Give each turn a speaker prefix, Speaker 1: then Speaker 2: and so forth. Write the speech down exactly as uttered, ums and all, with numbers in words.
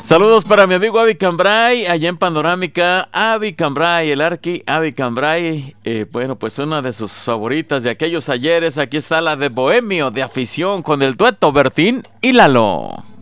Speaker 1: Saludos para mi amigo Avi Cambray, allá en Panorámica. Avi Cambray, el Arqui, Avi Cambray. Eh, bueno, pues una de sus favoritas de aquellos ayeres. Aquí está la de Bohemio, de afición, con el dueto Bertín y Lalo.